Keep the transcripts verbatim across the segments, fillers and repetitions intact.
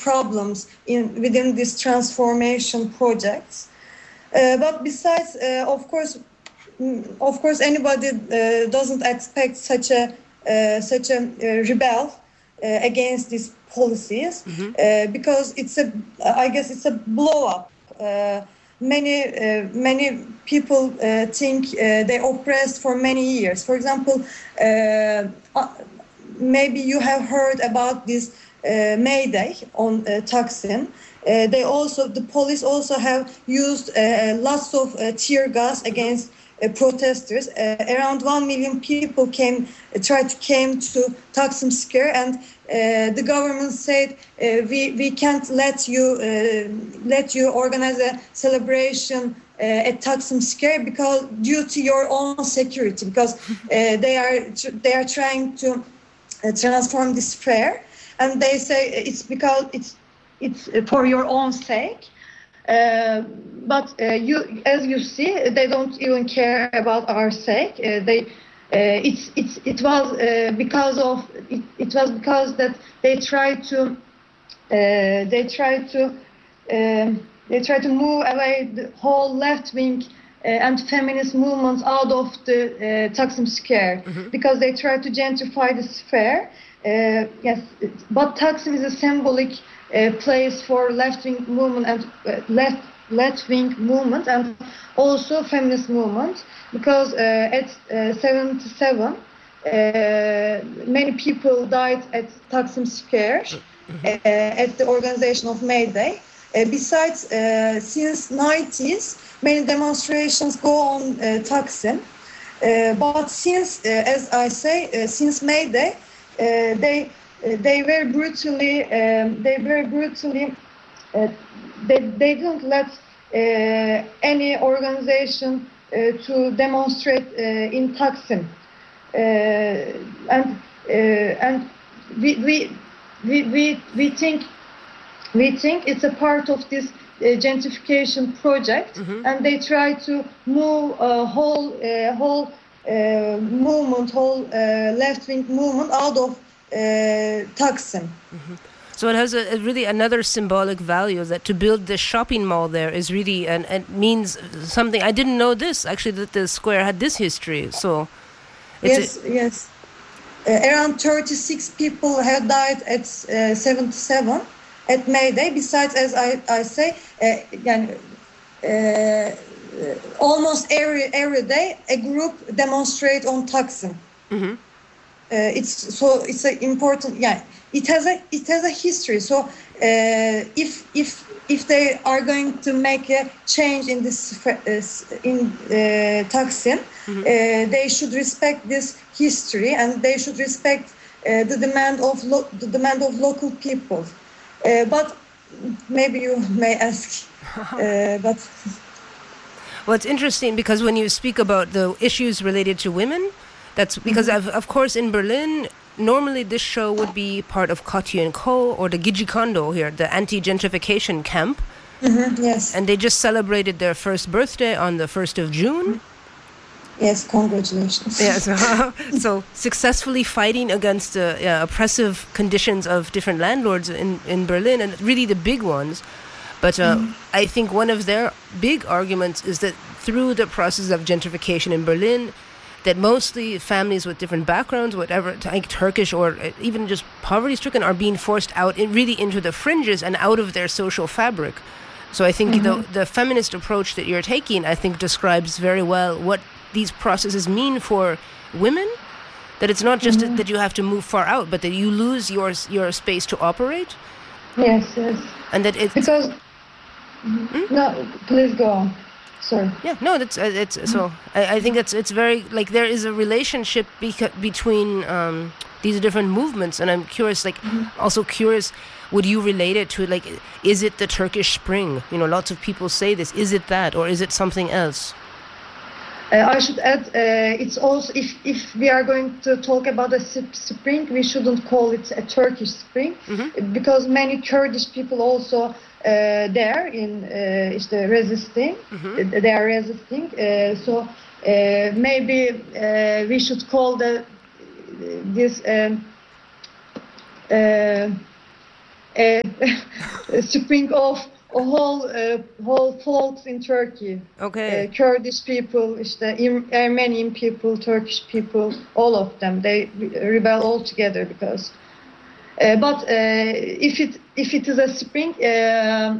problems in within this transformation projects. Uh, but besides, uh, of course, of course, anybody uh, doesn't expect such a uh, such a uh, rebel uh, against these policies mm-hmm. uh, because it's a, I guess, it's a blow up. Uh, many uh, many people uh, think uh, they oppressed for many years. For example, uh, maybe you have heard about this uh, May Day on uh, Taksim. Uh, they also, the police also have used uh, lots of uh, tear gas against uh, protesters. Uh, around one million people came, uh, tried to came to Taksim Square, and uh, the government said uh, we we can't let you uh, let you organize a celebration uh, at Taksim Square because due to your own security, because uh, they are they are trying to uh, transform this fair, and they say it's because it's. It's for your own sake, uh, but uh, you, as you see, they don't even care about our sake. Uh, they, uh, it's, it's, it was uh, because of it, it was because that they tried to, uh, they tried to, uh, they tried to move away the whole left wing uh, and feminist movements out of the uh, Taksim Square mm-hmm. because they tried to gentrify this fair. Uh, yes, but Taksim is a symbolic uh, place for left-wing movement and uh, left left-wing movement and also feminist movement because uh, at uh, seventy-seven uh, many people died at Taksim Square uh, at the organization of May Day. Uh, besides, uh, since nineties, many demonstrations go on uh, Taksim, uh, but since, uh, as I say, uh, since May Day. Uh, they uh, they were brutally um, they were brutally uh, they they didn't let uh, any organization uh, to demonstrate uh, in Taksim uh, and uh, and we we we we we think we think it's a part of this uh, gentrification project mm-hmm. and they try to move a whole uh, whole. Uh, movement, whole uh, left-wing movement out of uh, Taksim. Mm-hmm. So it has a, a really another symbolic value that to build this shopping mall there is really and it means something. I didn't know this actually that the square had this history. So it's yes, a, yes. Uh, around thirty-six people have died at uh, seventy-seven at May Day. Besides, as I I say, uh, yani, uh, Uh, almost every every day a group demonstrate on Taksim. Mm-hmm. Uh, it's so it's an important yeah. It has a it has a history. So uh, if if if they are going to make a change in this uh, in uh, Taksim, mm-hmm. uh, they should respect this history and they should respect uh, the demand of lo- the demand of local people. Uh, but maybe you may ask, uh, but. Well, it's interesting because when you speak about the issues related to women, that's because, mm-hmm. of, of course, in Berlin, normally this show would be part of Kotye and Co. or the Gigi Kondo here, the anti-gentrification camp. Mm-hmm, yes. And they just celebrated their first birthday on the first of June. Yes, congratulations. Yeah, so, so successfully fighting against the uh, oppressive conditions of different landlords in, in Berlin, and really the big ones. But uh, mm. I think one of their big arguments is that through the process of gentrification in Berlin, that mostly families with different backgrounds, whatever, like Turkish or even just poverty-stricken, are being forced out in, really into the fringes and out of their social fabric. So I think mm-hmm. the, the feminist approach that you're taking, I think, describes very well what these processes mean for women, that it's not just mm-hmm. that you have to move far out, but that you lose your your space to operate. Yes, yes. And that it's... Because... Hmm? No, please go on. Sorry. Yeah, no, that's uh, it's mm-hmm. so. I, I think it's it's very like there is a relationship beca- between um, these different movements, and I'm curious, like mm-hmm. also curious, would you relate it to like, is it the Turkish Spring? You know, lots of people say this. Is it that, or is it something else? Uh, I should add, uh, it's also if if we are going to talk about a spring, we shouldn't call it a Turkish spring mm-hmm. because many Kurdish people also. Uh, there in uh, is the resisting mm-hmm. they are resisting uh, so uh, maybe uh, we should call the this um, uh, a, a spring of a whole uh, whole folks in Turkey. Okay. Uh, Kurdish people, işte, Armenian people, Turkish people, all of them. They rebel all together because. Uh, but uh, if it if it is a spring, uh,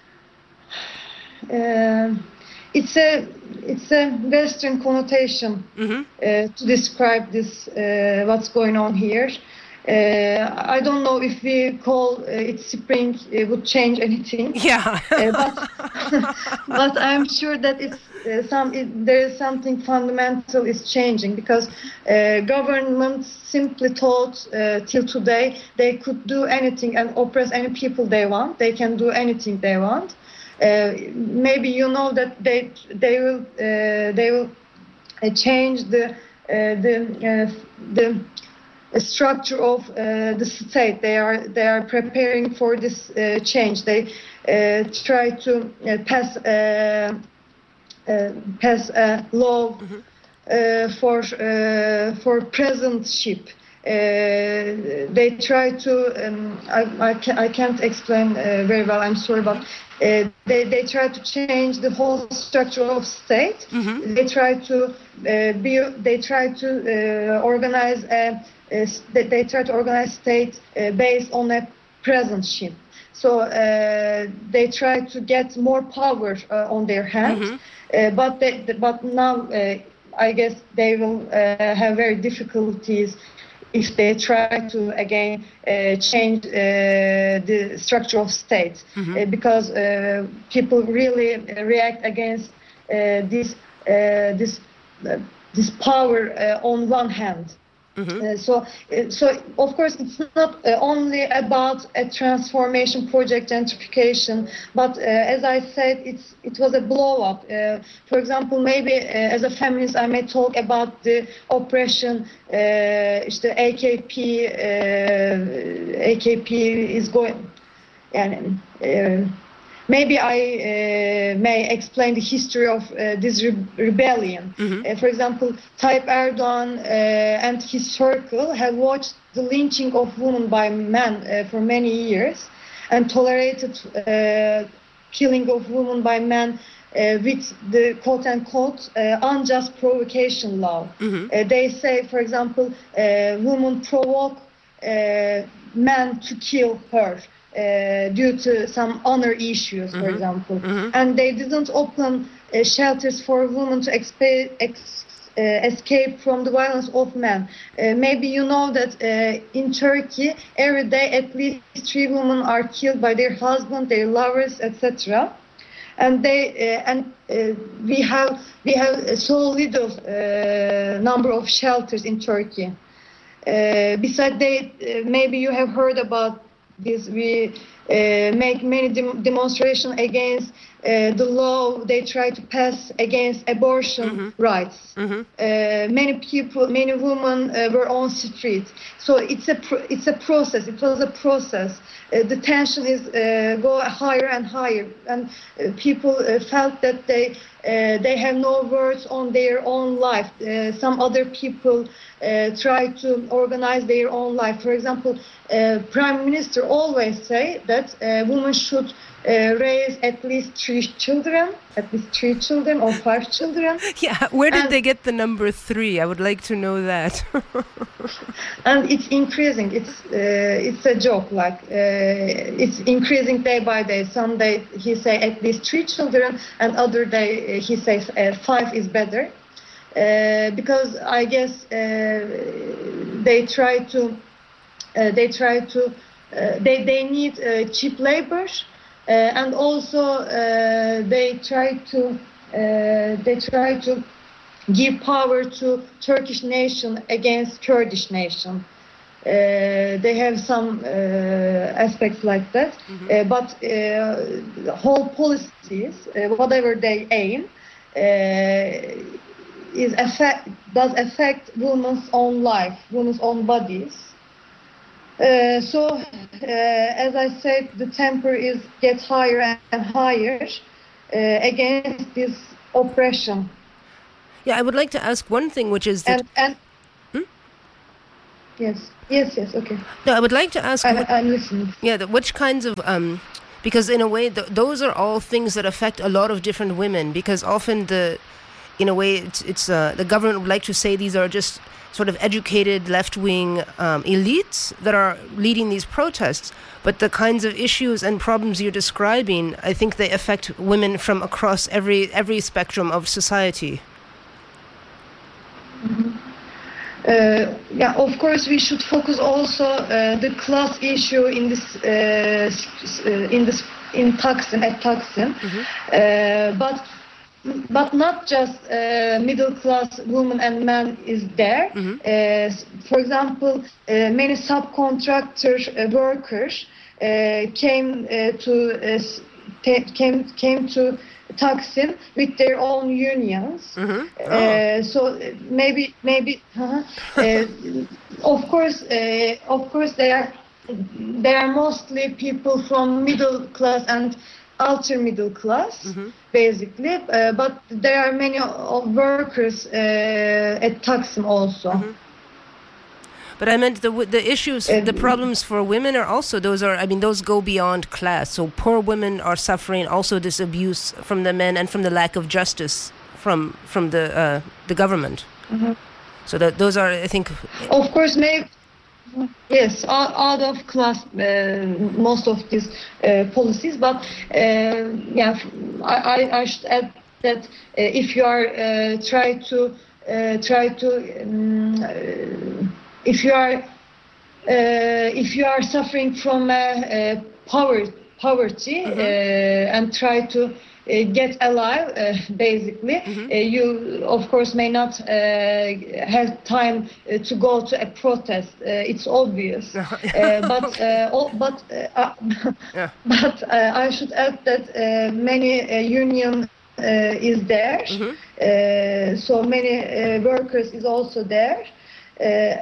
uh, it's a it's a Western connotation Mm-hmm. uh, to describe this uh, what's going on here. Uh, I don't know if we call uh, it spring it would change anything. Yeah. uh, but but I'm sure that it's uh, some it, there is something fundamental is changing because uh, governments simply thought uh, till today they could do anything and oppress any people they want. They can do anything they want. Uh, maybe you know that they they will uh, they will uh, change the uh, the uh, the structure of uh, the state. They are they are preparing for this uh, change. They uh, try to uh, pass uh, uh, pass a law Mm-hmm. uh, for uh, for presentship. Uh, they try to. Um, I I, can, I can't explain uh, very well. I'm sorry, but uh, they they try to change the whole structure of state. Mm-hmm. They try to uh, be. They try to uh, organize a. Uh, they, they try to organize state uh, based on a presentship. So uh, they try to get more power uh, on their hands. Mm-hmm. Uh, but they, but now uh, I guess they will uh, have very difficulties if they try to again uh, change uh, the structure of state. Mm-hmm. uh, because uh, people really react against uh, this uh, this uh, this power uh, on one hand. Mm-hmm. Uh, so, uh, so of course, it's not uh, only about a transformation project, gentrification, but uh, as I said, it's it was a blow up. Uh, for example, maybe uh, as a feminist, I may talk about the oppression. Uh, the A K P, uh, A K P is going, and. Uh, Maybe I uh, may explain the history of uh, this re- rebellion. Mm-hmm. Uh, for example, Tayyip Erdogan uh, and his circle have watched the lynching of women by men uh, for many years and tolerated uh, killing of women by men uh, with the quote-unquote uh, unjust provocation law. Mm-hmm. Uh, they say, for example, uh, women provoke uh, men to kill her. Uh, due to some honor issues, for Mm-hmm. example. Mm-hmm. And they didn't open uh, shelters for women to expa- ex- uh, escape from the violence of men. Uh, maybe you know that uh, in Turkey, every day at least three women are killed by their husband, their lovers, et cetera. And they uh, and uh, we have we have so little uh, number of shelters in Turkey. Uh, besides, they uh, maybe you have heard about this. We uh, make many dem- demonstrations against uh, the law they try to pass against abortion Mm-hmm. rights. Mm-hmm. Uh, many people, many women uh, were on street. So it's a pro- it's a process. It was a process. Uh, the tension is uh, go higher and higher, and uh, people uh, felt that they uh, they have no words on their own life. Uh, some other people uh, try to organize their own life. For example, uh, Prime Minister always say that uh, women should uh, raise at least three children, at least three children or five children. Yeah, where did And- they get the number three? I would like to know that. And it's increasing. It's uh, it's a joke. Like uh, it's increasing day by day. Some day he say at least three children, and other day uh, he says uh, five is better. Uh, because I guess uh, they try to uh, they try to uh, they they need uh, cheap labor, uh, and also uh, they try to uh, they try to give power to Turkish nation against Kurdish nation. Uh, they have some uh, aspects like that, uh, but uh, the whole policies, uh, whatever they aim, uh, is affect does affect women's own life, women's own bodies. Uh, so, uh, as I said, the temper is gets higher and higher uh, against this oppression. Yeah, I would like to ask one thing, which is that And, and Hmm? yes. Yes, yes, okay. No, I would like to ask. I, what, I'm listening. yeah, the, which kinds of um, because in a way, th- those are all things that affect a lot of different women. Because often the, in a way, it's it's uh, the government would like to say these are just sort of educated left-wing um, elites that are leading these protests. But the kinds of issues and problems you're describing, I think they affect women from across every every spectrum of society. Mm-hmm. Uh, yeah, of course, we should focus also uh, the class issue in this uh, in this in Taksim at Taksim, mm-hmm. uh, but but not just uh, middle class women and men is there. Mm-hmm. Uh, for example, uh, many subcontractor uh, workers uh, came uh, to uh, t- came came to Taksim with their own unions. Mm-hmm. Oh. Uh, so maybe maybe uh, uh, of course uh, of course they are they are mostly people from middle class and ultra middle class, mm-hmm. basically, uh, but there are many of workers uh, at Taksim also. Mm-hmm. But I meant the the issues, uh, the problems for women are also, those are, I mean, those go beyond class. So poor women are suffering also this abuse from the men and from the lack of justice from from the uh, the government. Mm-hmm. So that those are, I think. Of course, maybe. Yes, out, out of class, uh, most of these uh, policies. But uh, yeah, I, I, I should add that uh, if you are uh, try to uh, try to um, uh, if you are uh, if you are suffering from uh, uh, poverty, poverty mm-hmm. uh, and try to Uh, get alive, uh, basically, mm-hmm. uh, you of course may not uh, have time uh, to go to a protest. Uh, it's obvious, uh, but uh, all, but uh, yeah. but uh, I should add that uh, many uh, union uh, is there, mm-hmm. uh, so many uh, workers is also there. Uh,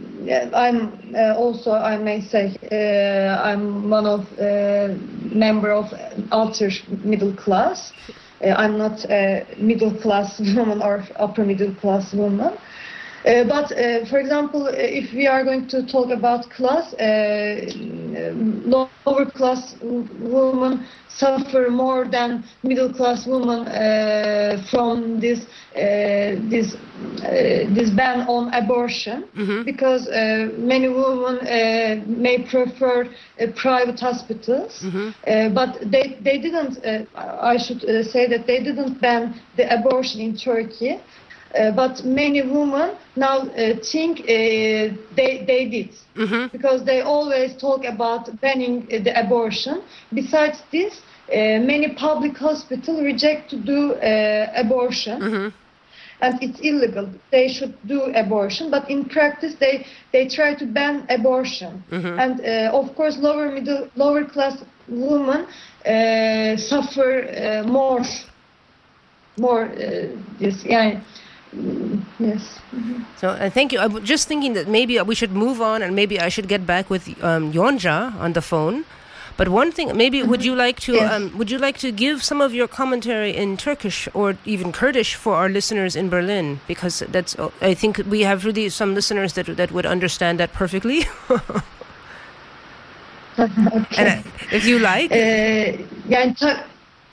I'm uh, also, I may say, uh, I'm one of uh, member of ultra middle class. Uh, I'm not a middle class woman or upper middle class woman. Uh, but, uh, for example, if we are going to talk about class, uh, lower class women suffer more than middle class women uh, from this uh, this uh, this ban on abortion, mm-hmm. because uh, many women uh, may prefer uh, private hospitals, mm-hmm. uh, but they they didn't. Uh, I should uh, say that they didn't ban the abortion in Turkey. Uh, but many women now uh, think uh, they they did, mm-hmm. because they always talk about banning uh, the abortion. Besides this, uh, many public hospitals reject to do uh, abortion, mm-hmm. and it's illegal. They should do abortion, but in practice they they try to ban abortion. Mm-hmm. And uh, of course, lower middle lower class women uh, suffer uh, more more uh, this yeah. Yes. Mm-hmm. So uh, thank you. I'm just thinking that maybe we should move on, and maybe I should get back with um, Yonca on the phone. But one thing, maybe mm-hmm. would you like to yes. um, would you like to give some of your commentary in Turkish or even Kurdish for our listeners in Berlin? Because that's, I think we have really some listeners that that would understand that perfectly. Okay. And uh, if you like. Ee, yani ta-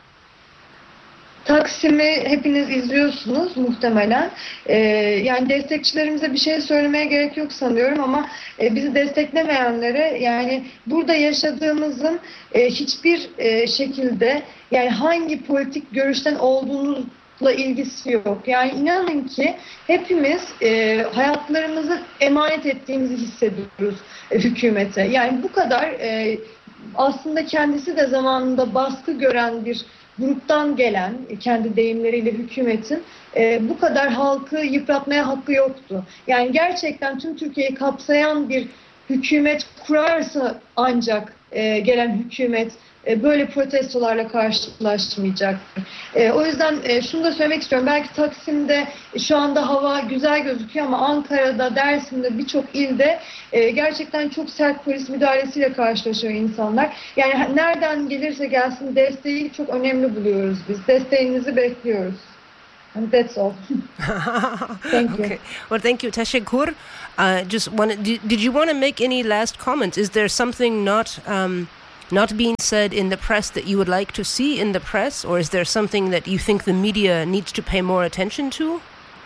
Taksim'i hepiniz izliyorsunuz muhtemelen. Ee, yani destekçilerimize bir şey söylemeye gerek yok sanıyorum, ama e, bizi desteklemeyenlere, yani burada yaşadığımızın e, hiçbir e, şekilde, yani hangi politik görüşten olduğunuzla ilgisi yok. Yani inanın ki hepimiz e, hayatlarımızı emanet ettiğimizi hissediyoruz e, hükümete. Yani bu kadar e, aslında kendisi de zamanında baskı gören bir gruptan gelen, kendi deyimleriyle hükümetin e, bu kadar halkı yıpratmaya hakkı yoktu. Yani gerçekten tüm Türkiye'yi kapsayan bir hükümet kurarsa ancak e, gelen hükümet e, böyle protestolarla karşılaşmayacaktır. E, o yüzden e, şunu da söylemek istiyorum. Belki Taksim'de şu anda hava güzel gözüküyor, ama Ankara'da, Dersim'de, birçok ilde e, gerçekten çok sert polis müdahalesiyle karşılaşıyor insanlar. Yani nereden gelirse gelsin desteği çok önemli buluyoruz biz. Desteğinizi bekliyoruz. And that's all. Thank you. Okay. Well, thank you, Teşekkür. Uh, just want did, did you want to make any last comments? Is there something not um, not being said in the press that you would like to see in the press, or is there something that you think the media needs to pay more attention to?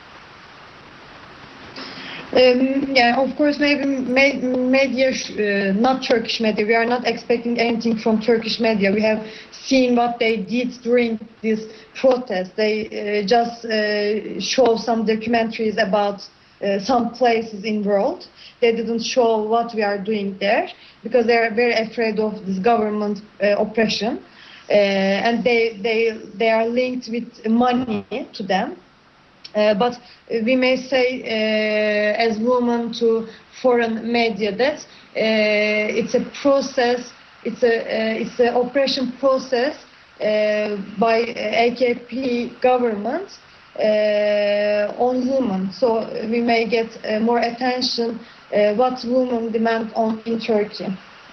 Um, yeah, of course, maybe me- media, uh, not Turkish media. We are not expecting anything from Turkish media. We have seen what they did during this protest. They uh, just uh, show some documentaries about uh, some places in the world. They didn't show what we are doing there because they are very afraid of this government uh, oppression, uh, and they they they are linked with money to them. Uh, but we may say, uh, as women to foreign media, that uh, it's a process, it's a uh, it's an oppression process uh, by A K P government uh, on women. So we may get uh, more attention uh, what women demand on in Turkey.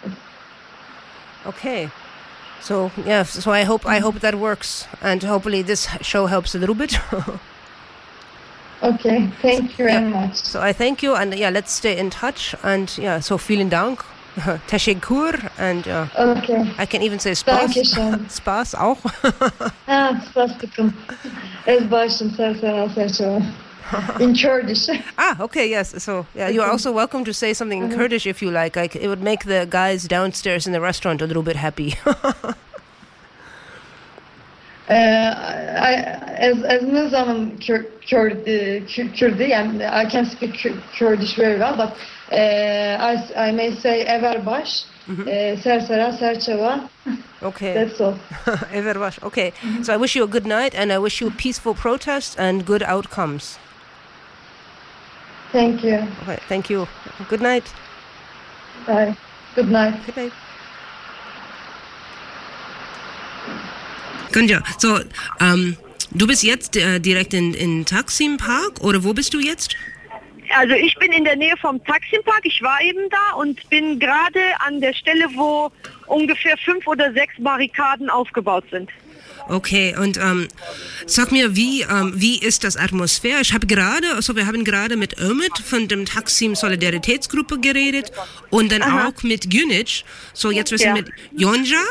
Okay. So yeah, so I hope I hope that works, and hopefully this show helps a little bit. Okay, thank you very yeah. much. So I thank you, and yeah, let's stay in touch. And yeah, so vielen Dank, Teşekkür, and uh, okay. I can even say Spaß. Dankeschön. Spaß auch. Ah, Spastikum. Özbaşım Sersera Serçova. In Kurdish. Ah, okay, yes. So yeah, you're also welcome to say something in Kurdish if you like. Like it would make the guys downstairs in the restaurant a little bit happy. Uh, I, as as Nizam'ın Kur, Kurdi, Kurdi, yani I can speak Kurdish very well, but uh, I, I may say Everbaş, mm-hmm. uh, Sersera Serçova. Okay. That's all. Everbaş. Okay. Mm-hmm. So I wish you a good night, and I wish you a peaceful protest and good outcomes. Thank you. Okay. Thank you. Good night. Bye. Good night. Good night. Gunja, so, ähm, du bist jetzt äh, direkt in, in Taksim Park, oder wo bist du jetzt? Also ich bin in der Nähe vom Taksim Park, ich war eben da und bin gerade an der Stelle, wo ungefähr fünf oder sechs Barrikaden aufgebaut sind. Okay, und ähm, sag mir, wie, ähm, wie ist das Atmosphäre? Ich habe gerade, also wir haben gerade mit Ömit von dem Taksim Solidaritätsgruppe geredet und dann Aha. auch mit Günic. So, jetzt wissen wir ja. mit Yonca.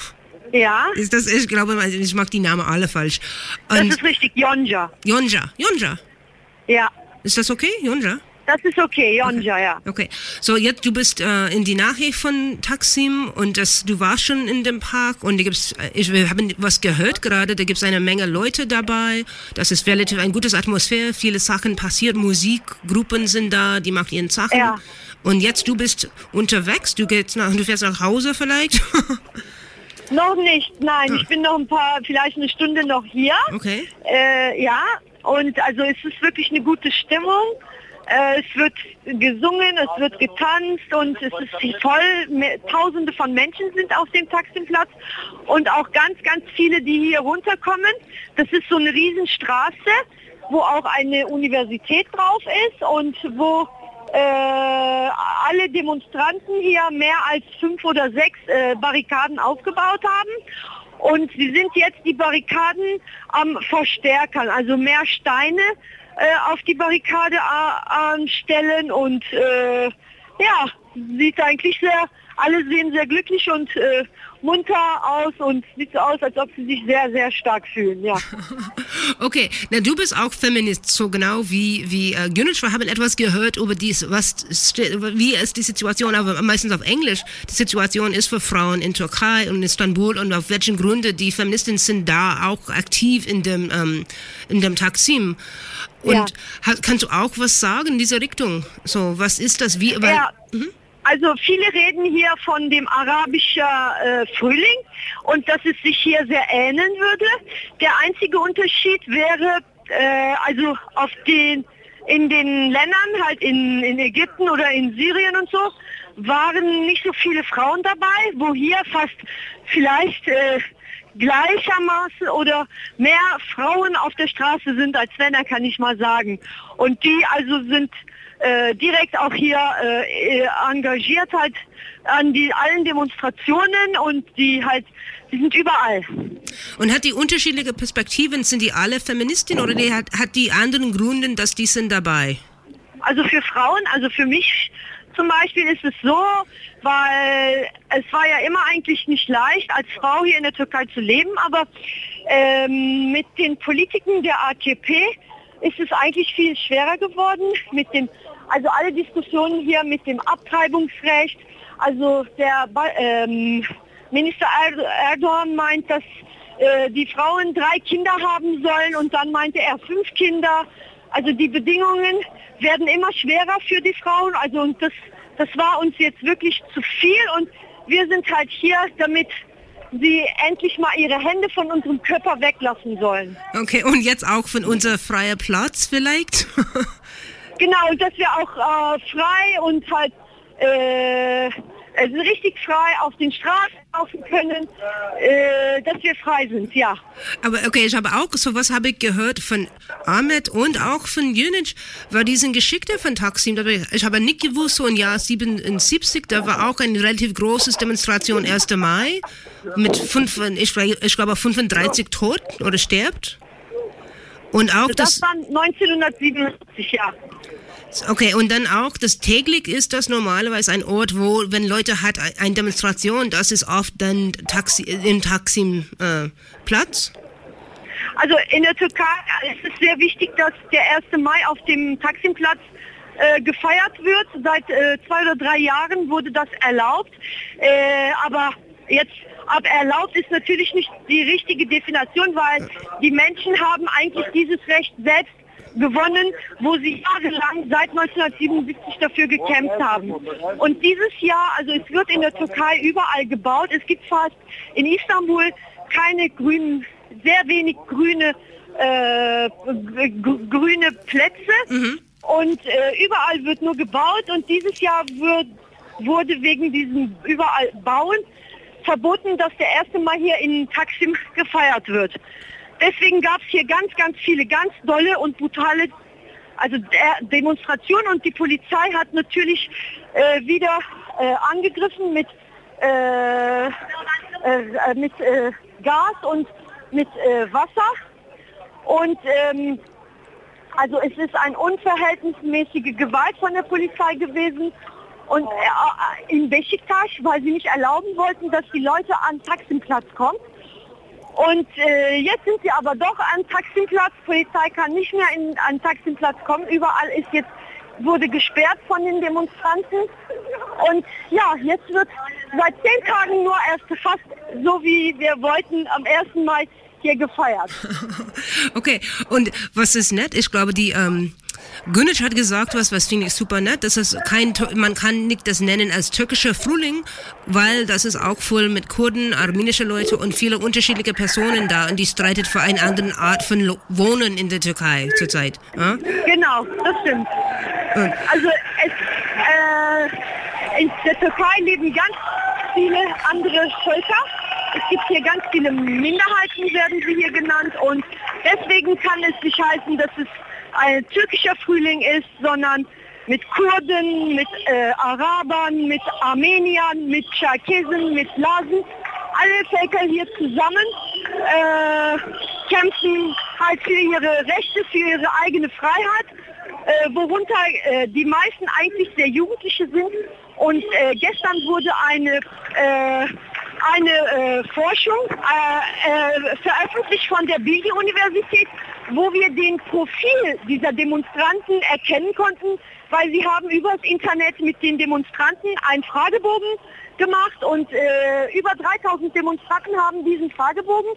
Ja. Ist das, ich glaube, ich mag die Namen alle falsch. Und das ist richtig, Yonca. Yonca, Yonca. Ja. Ist das okay, Yonca? Das ist okay, Yonca, okay. ja. Okay, so jetzt du bist äh, in die Nähe von Taksim und das, du warst schon in dem Park und da gibt's, ich, wir haben was gehört gerade, da gibt es eine Menge Leute dabei, das ist relativ ein gutes Atmosphäre, viele Sachen passiert, Musikgruppen sind da, die machen ihren Sachen. Ja. Und jetzt du bist unterwegs, du gehst nach, du fährst nach Hause vielleicht? Noch nicht, nein, ah. ich bin noch ein paar, vielleicht eine Stunde noch hier. Okay. Äh, ja, und also es ist wirklich eine gute Stimmung. Äh, es wird gesungen, es wird getanzt und es ist voll. Tausende von Menschen sind auf dem Taksimplatz und auch ganz, ganz viele, die hier runterkommen. Das ist so eine Riesenstraße, wo auch eine Universität drauf ist und wo äh, alle Demonstranten hier mehr als fünf oder sechs äh, Barrikaden aufgebaut haben. Und sie sind jetzt die Barrikaden am Verstärkern, also mehr Steine äh, auf die Barrikade anstellen und äh, ja, sieht eigentlich sehr, alle sehen sehr glücklich und äh, munter aus und sieht so aus, als ob sie sich sehr, sehr stark fühlen, ja. Okay, na du bist auch Feminist, so genau wie, wie äh, Günic. Wir haben etwas gehört über dies, was, wie ist die Situation, aber meistens auf Englisch, die Situation ist für Frauen in Türkei und in Istanbul und auf welchen Gründen die Feministinnen sind da auch aktiv in dem, ähm, in dem Taksim. Und ja. kannst du auch was sagen in diese Richtung? So, was ist das? Wie, weil, ja. Mhm. Also viele reden hier von dem arabischen äh, Frühling und dass es sich hier sehr ähneln würde. Der einzige Unterschied wäre, äh, also auf den, in den Ländern, halt in, in Ägypten oder in Syrien und so, waren nicht so viele Frauen dabei, wo hier fast vielleicht äh, gleichermaßen oder mehr Frauen auf der Straße sind als Männer, kann ich mal sagen. Und die also sind äh, direkt auch hier äh, engagiert halt an die allen Demonstrationen und die halt, die sind überall. Und hat die unterschiedliche Perspektiven, sind die alle Feministinnen oder die hat, hat die anderen Gründe, dass die sind dabei? Also für Frauen, also für mich zum Beispiel ist es so, weil es war ja immer eigentlich nicht leicht, als Frau hier in der Türkei zu leben, aber ähm, mit den Politiken der A K P ist es eigentlich viel schwerer geworden. Mit dem, also alle Diskussionen hier mit dem Abtreibungsrecht, also der ähm, Minister Erdogan meint, dass äh, die Frauen drei Kinder haben sollen und dann meinte er fünf Kinder. Also die Bedingungen werden immer schwerer für die Frauen. Also und das, das war uns jetzt wirklich zu viel und wir sind halt hier, damit sie endlich mal ihre Hände von unserem Körper weglassen sollen. Okay, und jetzt auch von unser freier Platz vielleicht? Genau, und dass wir auch äh, frei und halt äh, also richtig frei auf den Straßen laufen können, äh, dass wir frei sind, ja. Aber okay, ich habe auch, sowas habe ich gehört von Ahmed und auch von Yunus, war diesen Geschichte von Taksim, ich habe nicht gewusst, so im Jahr siebenundsiebzig, da war auch eine relativ große Demonstration, erster Mai, mit fünf, ich, ich glaube fünfunddreißig Toten oder stirbt. Und auch das, das, das war neunzehnhundertsiebenundsiebzig, ja. Okay, und dann auch, das täglich ist das normalerweise ein Ort, wo, wenn Leute hat eine Demonstration, das ist oft dann Taxi, im Taksim-Platz? Äh, also in der Türkei ist es sehr wichtig, dass der erste Mai auf dem Taksimplatz äh, gefeiert wird. Seit äh, zwei oder drei Jahren wurde das erlaubt, äh, aber jetzt ab erlaubt ist natürlich nicht die richtige Definition, weil die Menschen haben eigentlich dieses Recht selbst gewonnen, wo sie jahrelang seit neunzehnhundertsiebenundsiebzig dafür gekämpft haben. Und dieses Jahr, also es wird in der Türkei überall gebaut. Es gibt fast in Istanbul keine grünen, sehr wenig grüne, äh, grüne Plätze. Mhm. Und äh, überall wird nur gebaut. Und dieses Jahr wird, wurde wegen diesem überall Bauen verboten, dass der erste Mal hier in Taksim gefeiert wird. Deswegen gab es hier ganz, ganz viele, ganz dolle und brutale also De- Demonstrationen und die Polizei hat natürlich äh, wieder äh, angegriffen mit, äh, äh, mit äh, Gas und mit äh, Wasser. Und ähm, also es ist eine unverhältnismäßige Gewalt von der Polizei gewesen. Und äh, in Beşiktaş, weil sie nicht erlauben wollten, dass die Leute an den Taksimplatz kommen. Und äh, jetzt sind sie aber doch an Taksimplatz. Polizei kann nicht mehr in, an Taksimplatz kommen. Überall ist jetzt, wurde gesperrt von den Demonstranten. Und ja, jetzt wird seit zehn Tagen nur erst fast so, wie wir wollten, am ersten Mai hier gefeiert. Okay, und was ist nett? Ich glaube, die ähm, Güneş hat gesagt, was, was finde ich super nett, das ist kein, man kann nicht das nennen als türkischer Frühling, weil das ist auch voll mit Kurden, armenische Leute und viele unterschiedliche Personen da und die streitet für eine andere Art von Lo- Wohnen in der Türkei zurzeit. Ja? Genau, das stimmt. Und also es, äh, in der Türkei leben ganz viele andere Völker. Es gibt hier ganz viele Minderheiten, werden sie hier genannt, und deswegen kann es nicht heißen, dass es ein türkischer Frühling ist, sondern mit Kurden, mit äh, Arabern, mit Armeniern, mit Tscherkesen, mit Lasen, alle Völker hier zusammen äh, kämpfen halt für ihre Rechte, für ihre eigene Freiheit, äh, worunter äh, die meisten eigentlich sehr Jugendliche sind. Und äh, gestern wurde eine äh, eine äh, Forschung äh, äh, veröffentlicht von der Bilgi-Universität, wo wir den Profil dieser Demonstranten erkennen konnten, weil sie haben über das Internet mit den Demonstranten einen Fragebogen gemacht und äh, über dreitausend Demonstranten haben diesen Fragebogen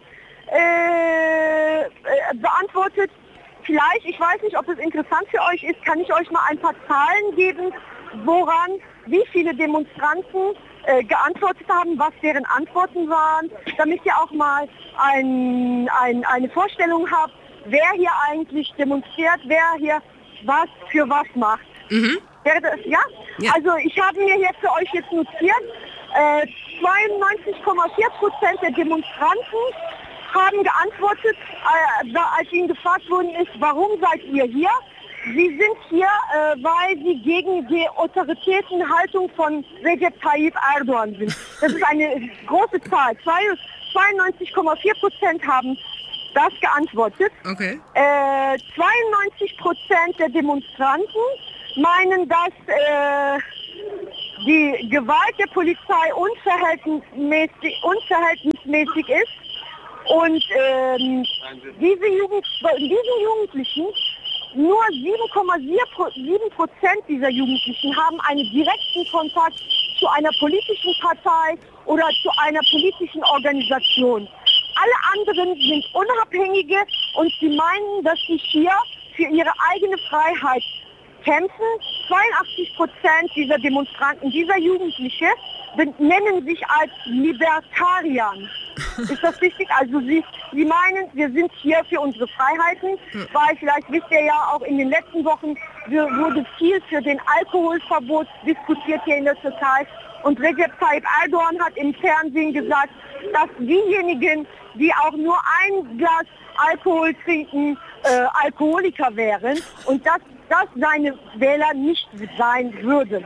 äh, äh, beantwortet. Vielleicht, ich weiß nicht, ob es interessant für euch ist, kann ich euch mal ein paar Zahlen geben, woran, wie viele Demonstranten äh, geantwortet haben, was deren Antworten waren, damit ihr auch mal ein, ein, eine Vorstellung habt, wer hier eigentlich demonstriert, wer hier was für was macht. Mhm. Wäre das, ja? Ja. Also ich habe mir hier für euch jetzt notiert, äh, zweiundneunzig Komma vier Prozent der Demonstranten haben geantwortet, äh, als ihnen gefragt worden ist, warum seid ihr hier? Sie sind hier, äh, weil Sie gegen die autoritären Haltung von Recep Tayyip Erdogan sind. Das ist eine große Zahl. zweiundneunzig Komma vier Prozent haben das geantwortet. Okay. Äh, zweiundneunzig Prozent der Demonstranten meinen, dass äh, die Gewalt der Polizei unverhältnismäßig, unverhältnismäßig ist. Und ähm, diese, Jugend, diese Jugendlichen, nur sieben Komma sieben Prozent dieser Jugendlichen haben einen direkten Kontakt zu einer politischen Partei oder zu einer politischen Organisation. Alle anderen sind Unabhängige und sie meinen, dass sie hier für ihre eigene Freiheit kämpfen. zweiundachtzig Prozent dieser Demonstranten, dieser Jugendliche, nennen sich als Libertarier. Ist das richtig? Also sie, sie meinen, wir sind hier für unsere Freiheiten, weil vielleicht wisst ihr ja auch in den letzten Wochen wurde viel für den Alkoholverbot diskutiert hier in der Türkei. Und Recep Tayyip Erdogan hat im Fernsehen gesagt, dass diejenigen, die auch nur ein Glas Alkohol trinken, äh, Alkoholiker wären und dass das seine Wähler nicht sein würden.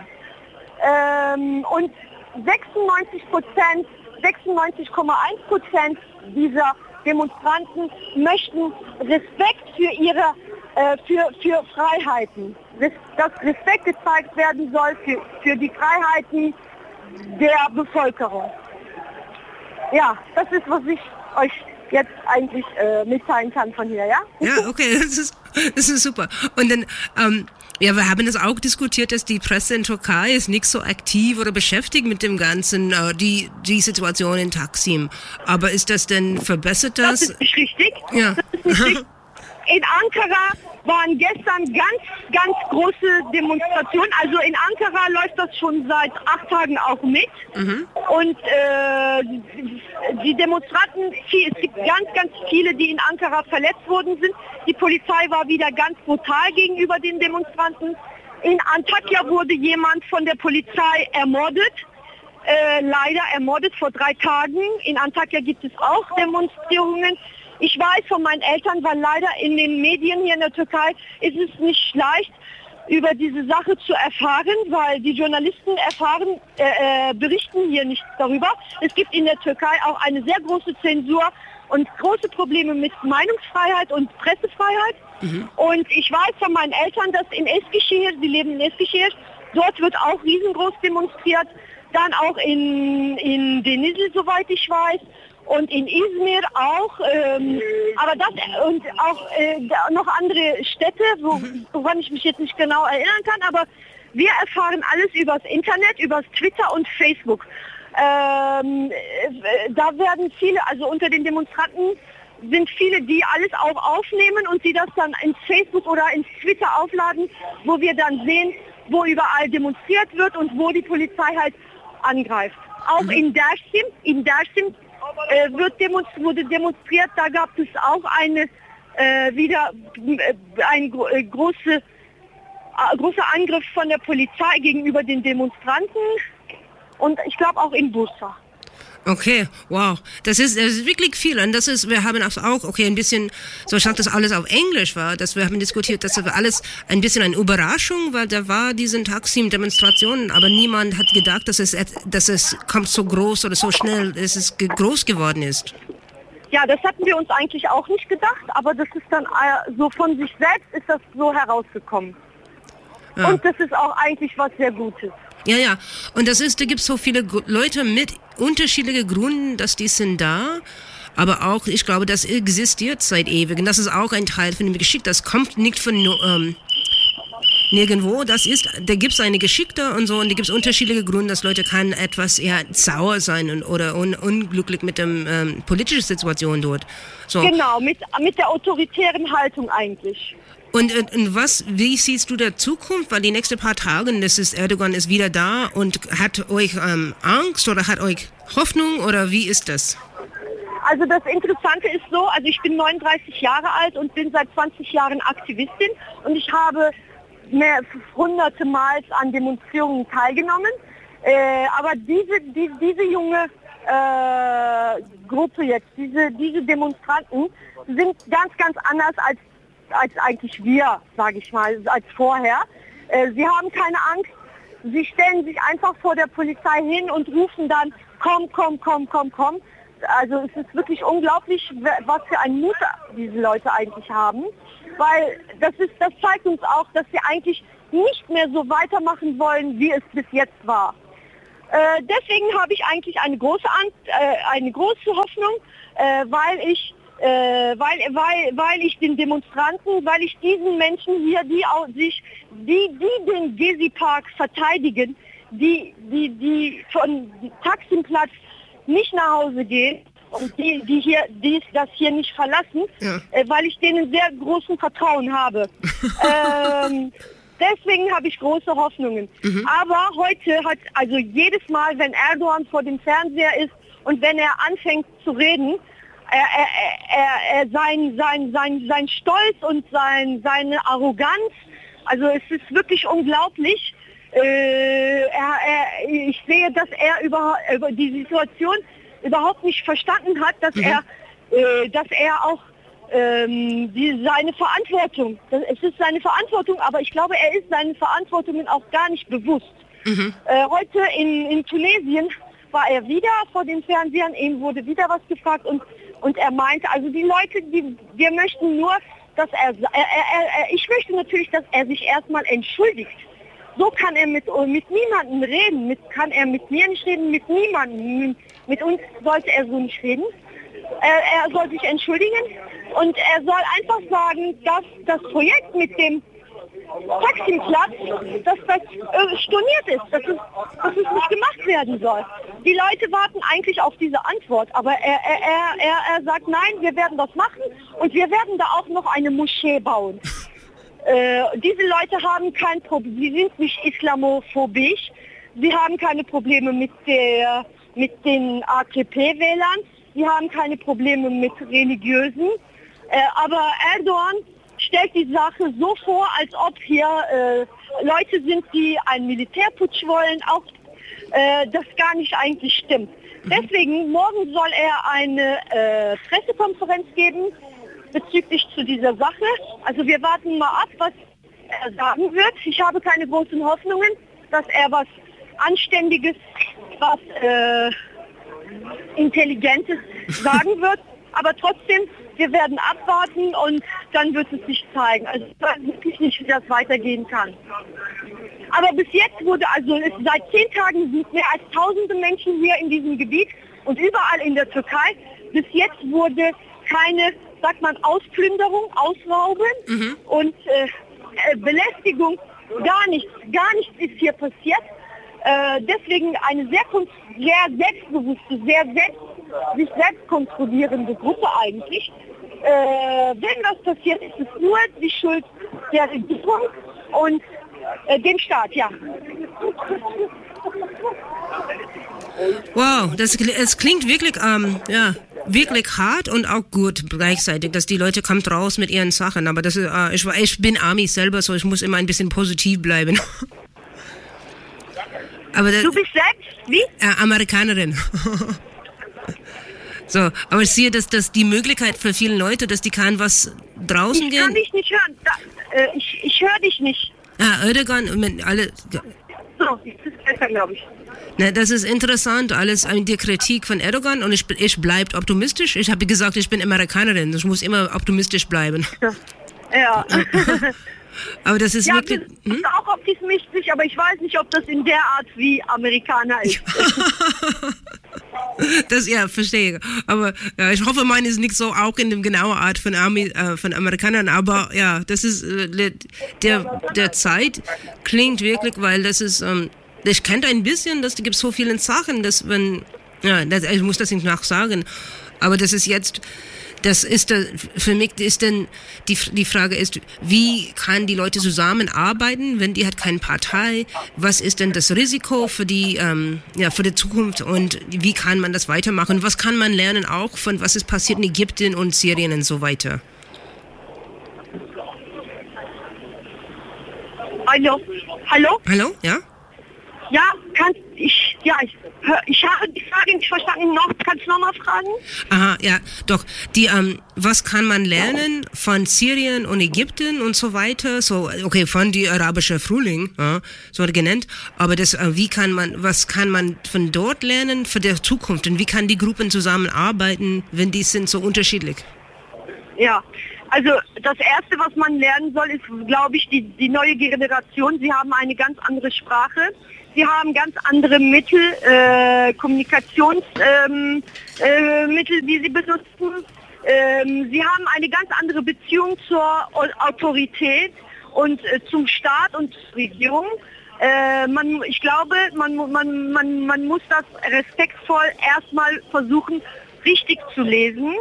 Ähm, und sechsundneunzig Prozent, sechsundneunzig Komma eins Prozent dieser Demonstranten möchten Respekt für ihre äh, für, für Freiheiten, dass Respekt gezeigt werden soll für, für die Freiheiten der Bevölkerung. Ja, das ist, was ich euch jetzt eigentlich äh, mitteilen kann von hier, ja? Ja, okay, das ist, das ist super. Und dann, ähm, ja, wir haben das auch diskutiert, dass die Presse in Türkei ist nicht so aktiv oder beschäftigt mit dem Ganzen, äh, die, die Situation in Taksim. Aber ist das denn verbessert das? Das ist nicht richtig. Ja. Das ist nicht richtig. In Ankara waren gestern ganz, ganz große Demonstrationen. Also in Ankara läuft das schon seit acht Tagen auch mit. Mhm. Und äh, die Demonstranten, es gibt ganz, ganz viele, die in Ankara verletzt worden sind. Die Polizei war wieder ganz brutal gegenüber den Demonstranten. In Antakya wurde jemand von der Polizei ermordet. Äh, leider ermordet vor drei Tagen. In Antakya gibt es auch Demonstrierungen. Ich weiß von meinen Eltern, weil leider in den Medien hier in der Türkei ist es nicht leicht, über diese Sache zu erfahren, weil die Journalisten erfahren, äh, äh, berichten hier nichts darüber. Es gibt in der Türkei auch eine sehr große Zensur und große Probleme mit Meinungsfreiheit und Pressefreiheit. Mhm. Und ich weiß von meinen Eltern, dass in Eskişehir, sie leben in Eskişehir, dort wird auch riesengroß demonstriert. Dann auch in, in Denizli, soweit ich weiß. Und in Izmir auch, ähm, aber das und auch äh, noch andere Städte, wo, woran ich mich jetzt nicht genau erinnern kann, aber wir erfahren alles übers Internet, übers Twitter und Facebook. Ähm, äh, da werden viele, also unter den Demonstranten sind viele, die alles auch aufnehmen und die das dann ins Facebook oder ins Twitter aufladen, wo wir dann sehen, wo überall demonstriert wird und wo die Polizei halt angreift. Auch in Dersim, in Dersim Äh, wird demonstri- wurde demonstriert, da gab es auch eine äh, wieder äh, ein gro- äh, große, äh, großer Angriff von der Polizei gegenüber den Demonstranten und ich glaube auch in Bursa. Okay, wow. Das ist, das ist wirklich viel. Und das ist, wir haben auch, okay, ein bisschen, so stark das alles auf Englisch war, dass wir haben diskutiert, dass das alles ein bisschen eine Überraschung, weil da war diesen Taksim-Demonstrationen, aber niemand hat gedacht, dass es, dass es kommt so groß oder so schnell, dass es ge- groß geworden ist. Ja, das hatten wir uns eigentlich auch nicht gedacht, aber das ist dann äh, so von sich selbst ist das so herausgekommen. Ja. Und das ist auch eigentlich was sehr Gutes. Ja, ja. Und das ist, da gibt es so viele Leute mit unterschiedlichen Gründen, dass die sind da. Aber auch, ich glaube, das existiert seit ewig. Und das ist auch ein Teil von dem Geschick. Das kommt nicht von ähm, nirgendwo. Das ist, da gibt es eine Geschichte und so. Und da gibt es unterschiedliche Gründe, dass Leute kann etwas eher sauer sein und, oder un, unglücklich mit der ähm, politischen Situation dort. So. Genau, mit, mit der autoritären Haltung eigentlich. Und, und was, wie siehst du der Zukunft? Weil die nächsten paar Tage, das ist, Erdogan ist wieder da und hat euch ähm, Angst oder hat euch Hoffnung oder wie ist das? Also das Interessante ist so, also ich bin neununddreißig Jahre alt und bin seit zwanzig Jahren Aktivistin und ich habe mehr, hunderte Mal an Demonstrierungen teilgenommen. Äh, aber diese, die, diese junge äh, Gruppe jetzt, diese, diese Demonstranten sind ganz, ganz anders als als eigentlich wir, sage ich mal, als vorher. Äh, sie haben keine Angst. Sie stellen sich einfach vor der Polizei hin und rufen dann, komm, komm, komm, komm, komm. Also es ist wirklich unglaublich, was für einen Mut diese Leute eigentlich haben. Weil das ist, das zeigt uns auch, dass sie eigentlich nicht mehr so weitermachen wollen, wie es bis jetzt war. Äh, deswegen habe ich eigentlich eine große, Angst, äh, eine große Hoffnung, äh, weil ich Äh, weil, weil, weil ich den Demonstranten, weil ich diesen Menschen hier, die auch sich, die, die den Gezi-Park verteidigen, die, die, die von Taksim-Platz nicht nach Hause gehen und die, die hier, die das hier nicht verlassen, ja. äh, weil ich denen sehr großen Vertrauen habe. ähm, deswegen habe ich große Hoffnungen. Mhm. Aber heute hat, also jedes Mal, wenn Erdogan vor dem Fernseher ist und wenn er anfängt zu reden, Er, er, er, er, sein, sein, sein, sein Stolz und sein, seine Arroganz, also es ist wirklich unglaublich. Äh, er, er, ich sehe, dass er über, über die Situation überhaupt nicht verstanden hat, dass mhm. er, äh, dass er auch ähm, die, seine Verantwortung, das, es ist seine Verantwortung, aber ich glaube, er ist seinen Verantwortungen auch gar nicht bewusst. Mhm. Äh, heute in, in Tunesien war er wieder vor den Fernsehern, ihm wurde wieder was gefragt und Und er meinte, also die Leute, die, wir möchten nur, dass er, er, er, er, ich möchte natürlich, dass er sich erstmal entschuldigt. So kann er mit, mit niemandem reden, mit, kann er mit mir nicht reden, mit niemandem. Mit uns sollte er so nicht reden. Er, er soll sich entschuldigen und er soll einfach sagen, dass das Projekt mit dem Taksim-Platz, dass das äh, storniert ist, dass es, dass es nicht gemacht werden soll. Die Leute warten eigentlich auf diese Antwort, aber er, er, er, er sagt, nein, wir werden das machen und wir werden da auch noch eine Moschee bauen. Äh, diese Leute haben kein Problem, sie sind nicht islamophobisch, sie haben keine Probleme mit, der, mit den A K P-Wählern, sie haben keine Probleme mit Religiösen, äh, aber Erdogan stellt die Sache so vor, als ob hier äh, Leute sind, die einen Militärputsch wollen, auch äh, das gar nicht eigentlich stimmt. Deswegen, morgen soll er eine äh, Pressekonferenz geben bezüglich zu dieser Sache. Also wir warten mal ab, was er sagen wird. Ich habe keine großen Hoffnungen, dass er was Anständiges, was äh, Intelligentes sagen wird. Aber trotzdem, wir werden abwarten und dann wird es sich zeigen. Also ich weiß wirklich nicht, wie das weitergehen kann. Aber bis jetzt wurde, also es, seit zehn Tagen sind mehr als tausende Menschen hier in diesem Gebiet und überall in der Türkei. Bis jetzt wurde keine, sagt man, Ausplünderung, Ausrauben mhm. und äh, Belästigung, gar nichts, gar nichts ist hier passiert. Äh, deswegen eine sehr, sehr selbstbewusste, sehr selbst, sich selbst kontrollierende Gruppe eigentlich. Äh, wenn was passiert, ist es nur die Schuld der Regierung und äh, dem Staat, ja. Wow, das, es klingt wirklich, ähm, ja, wirklich hart und auch gut gleichzeitig, dass die Leute kommt raus mit ihren Sachen. Aber das ist, äh, ich, ich bin Ami selber, so ich muss immer ein bisschen positiv bleiben. Aber das, du bist selbst, wie? Äh, Amerikanerin. So, aber ich sehe, dass das die Möglichkeit für viele Leute, dass die kann was draußen ich gehen. Ich kann dich nicht hören. Da, äh, ich ich höre dich nicht. Ah, Erdogan, alle. So, das ist besser, glaube ich. Na, das ist interessant, alles an die Kritik von Erdogan und ich, ich bleibe optimistisch. Ich habe gesagt, ich bin Amerikanerin, ich muss immer optimistisch bleiben. Ja. Aber das ist ja, wirklich... Ich bin hm? auch optimistisch, aber ich weiß nicht, ob das in der Art wie Amerikaner ist. Das, ja, verstehe. Aber ja, ich hoffe, meine ist nicht so auch in der genauen Art von, Army, äh, von Amerikanern. Aber ja, das ist äh, der, der Zeit klingt wirklich, weil das ist... Ähm, ich kenne ein bisschen, dass da gibt so viele Sachen, dass wenn... Ja, das, ich muss das nicht nachsagen. Aber das ist jetzt... Das ist da, für mich ist denn die die Frage ist, wie kann die Leute zusammenarbeiten, wenn die hat keine Partei? Was ist denn das Risiko für die ähm, ja für die Zukunft und wie kann man das weitermachen? Was kann man lernen auch von was ist passiert in Ägypten und Syrien und so weiter? Hallo, hallo, hallo, ja. Ja, kann ich, ja, ich, ich habe die Frage nicht verstanden. Noch, kannst du nochmal fragen? Aha, ja, doch. Die, ähm, was kann man lernen von Syrien und Ägypten und so weiter? So, okay, von die arabische Frühling, ja, so genannt. Aber das, äh, wie kann man, was kann man von dort lernen für die Zukunft? Und wie kann die Gruppen zusammenarbeiten, wenn die sind so unterschiedlich? Ja, also das Erste, was man lernen soll, ist, glaube ich, die, die neue Generation. Sie haben eine ganz andere Sprache. Sie haben ganz andere Mittel, äh, Kommunikationsmittel, ähm, äh, Mittel, die sie benutzen. Ähm, sie haben eine ganz andere Beziehung zur Autorität und äh, zum Staat und zur Regierung. Äh, man, ich glaube, man, man, man, man muss das respektvoll erstmal versuchen, richtig zu lesen.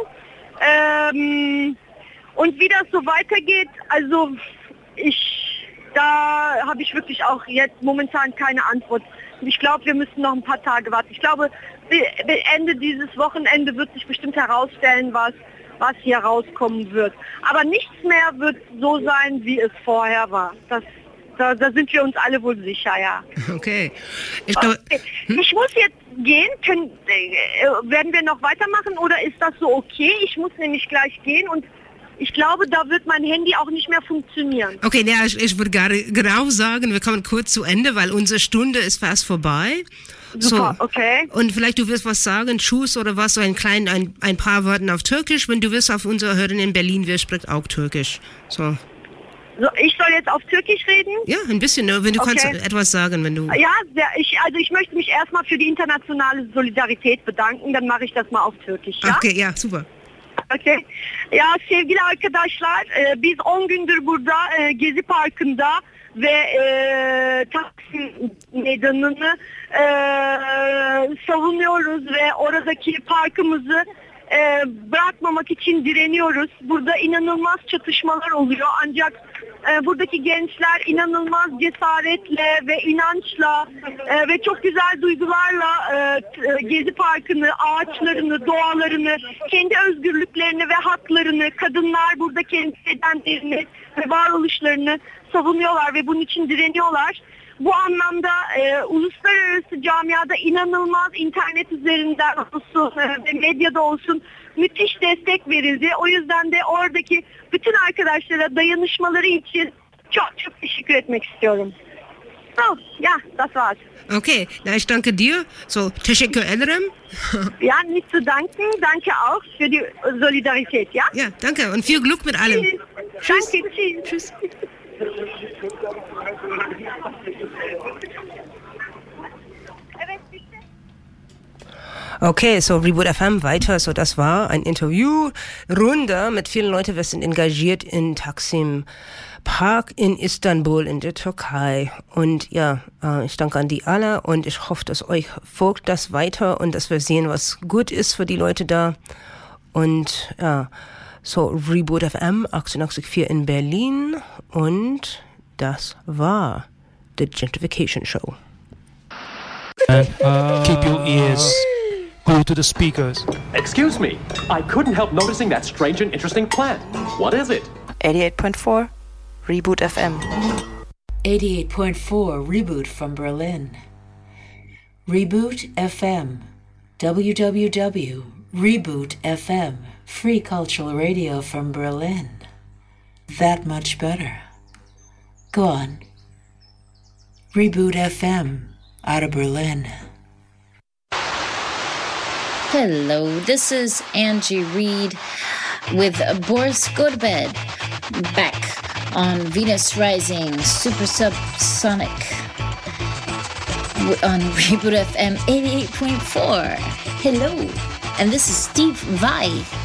Ähm, und wie das so weitergeht, also ich... Da habe ich wirklich auch jetzt momentan keine Antwort. Ich glaube, wir müssen noch ein paar Tage warten. Ich glaube, Ende dieses Wochenende wird sich bestimmt herausstellen, was, was hier rauskommen wird. Aber nichts mehr wird so sein, wie es vorher war. Das, da, da sind wir uns alle wohl sicher, ja. Okay. Ich, glaub, okay. Hm? Ich muss jetzt gehen. Können, äh, werden wir noch weitermachen oder ist das so okay? Ich muss nämlich gleich gehen und ich glaube, da wird mein Handy auch nicht mehr funktionieren. Okay, ja, ich, ich würde genau sagen, wir kommen kurz zu Ende, weil unsere Stunde ist fast vorbei. Super, so, okay. Und vielleicht du wirst was sagen, Tschüss oder was, so ein klein, ein, ein paar Worte auf Türkisch. Wenn du wirst auf unsere Hörerin in Berlin, wir spricht auch Türkisch. So. So, ich soll jetzt auf Türkisch reden? Ja, ein bisschen, wenn du okay. kannst etwas sagen, wenn du... Ja, sehr, ich, also ich möchte mich erstmal für die internationale Solidarität bedanken, dann mache ich das mal auf Türkisch, ja? Okay, ja, super. Okay. Ya sevgili arkadaşlar, e, biz on gündür burada e, Gezi Parkı'nda ve e, Taksim Meydanı'nı e, savunuyoruz ve oradaki parkımızı e, bırakmamak için direniyoruz. Burada inanılmaz çatışmalar oluyor ancak e, buradaki gençler inanılmaz cesaretle ve inançla e, ve çok güzel duygularla e, Gezi Parkı'nı, ağaçlarını, doğalarını, kendi özgürlüklerini ve haklarını, kadınlar burada kendi bedenlerini ve varoluşlarını savunuyorlar ve bunun için direniyorlar. Bu anlamda e, uluslararası camiada inanılmaz internet üzerinden olsun e, ve medyada olsun müthiş destek verildi. O yüzden de oradaki bütün arkadaşlara dayanışmaları için çok çok teşekkür etmek istiyorum. So, ja, das war's. Okay, na, ich danke dir. So, teşekkür ederim. Ja, nicht zu danken. Danke auch für die Solidarität, ja? Ja, danke und viel Glück mit allem. Tschüss. Danke, tschüss. Tschüss. Okay, so Reboot F M weiter. So, das war ein Interviewrunde mit vielen Leuten, wir sind engagiert in Taksim Park in Istanbul in der Türkei. Und ja, ich danke an die alle und ich hoffe, dass euch folgt das weiter und dass wir sehen, was gut ist für die Leute da. Und ja, so Reboot F M achtundachtzig Komma vier in Berlin und das war The Gentrification Show. And uh, keep your ears glued to the speakers. Excuse me, I couldn't help noticing that strange and interesting plant. What is it? eighty-eight point four Reboot F M. eighty-eight point four Reboot from Berlin. Reboot F M. w w w dot reboot f m. Free cultural radio from Berlin. That much better. Go on. Reboot F M out of Berlin. Hello, this is Angie Reed with Boris Godbed back on Venus Rising Super Subsonic on Reboot F M eighty-eight point four. Hello, and this is Steve Vai